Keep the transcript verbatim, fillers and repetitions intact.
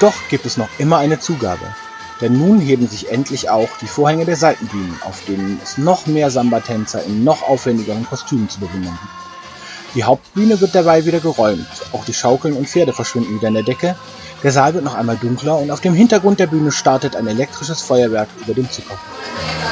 Doch gibt es noch immer eine Zugabe. Denn nun heben sich endlich auch die Vorhänge der Seitenbühnen, auf denen es noch mehr Samba-Tänzer in noch aufwendigeren Kostümen zu bewundern gibt. Die Hauptbühne wird dabei wieder geräumt, auch die Schaukeln und Pferde verschwinden wieder in der Decke, der Saal wird noch einmal dunkler und auf dem Hintergrund der Bühne startet ein elektrisches Feuerwerk über dem Zuckerhut.